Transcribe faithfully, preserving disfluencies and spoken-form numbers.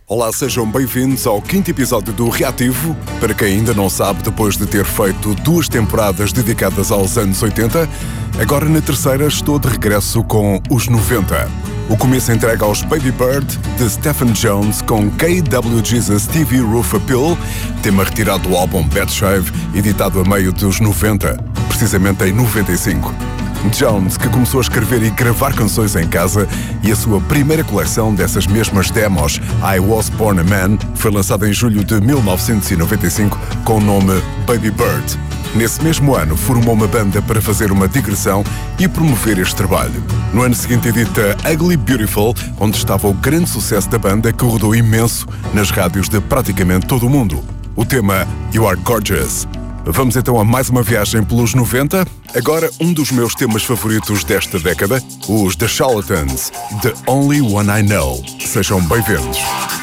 Olá, sejam bem-vindos ao quinto episódio do Reativo. Para quem ainda não sabe, depois de ter feito duas temporadas dedicadas aos anos oitenta, agora na terceira estou de regresso com os noventa. O começo entrega aos Baby Bird, de Stephen Jones, com K W Jesus T V Roof Appeal, tema retirado do álbum Bad Shave, editado a meio dos noventa, precisamente em noventa e cinco. Jones, que começou a escrever e gravar canções em casa, e a sua primeira coleção dessas mesmas demos, I Was Born a Man, foi lançada em julho de mil novecentos e noventa e cinco com o nome Baby Bird. Nesse mesmo ano, formou uma banda para fazer uma digressão e promover este trabalho. No ano seguinte edita Ugly Beautiful, onde estava o grande sucesso da banda, que rodou imenso nas rádios de praticamente todo o mundo. O tema You Are Gorgeous. Vamos então a mais uma viagem pelos noventa. Agora, um dos meus temas favoritos desta década, os The Charlatans, The Only One I Know. Sejam bem-vindos.